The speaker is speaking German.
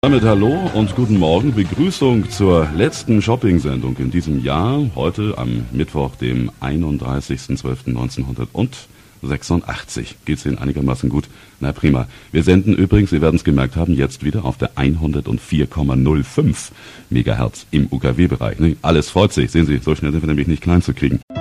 Damit hallo und guten Morgen. Begrüßung zur letzten Shopping-Sendung in diesem Jahr. Heute am Mittwoch, dem 31.12.1986. Geht's Ihnen einigermaßen gut? Na prima. Wir senden übrigens, Sie werden es gemerkt haben, jetzt wieder auf der 104,05 Megahertz im UKW-Bereich. Alles freut sich. Sehen Sie, so schnell sind wir nämlich nicht klein zu kriegen.